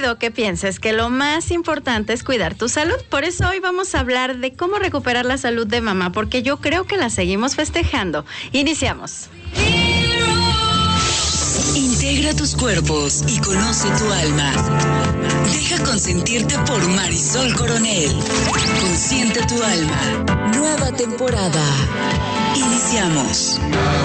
sentido que pienses que lo más importante es cuidar tu salud. Por eso hoy vamos a hablar de cómo recuperar la salud de mamá, porque yo creo que la seguimos festejando. Iniciamos. Integra tus cuerpos y conoce tu alma. Deja consentirte por Marisol Coronel. Consiente tu alma. Nueva temporada. Iniciamos.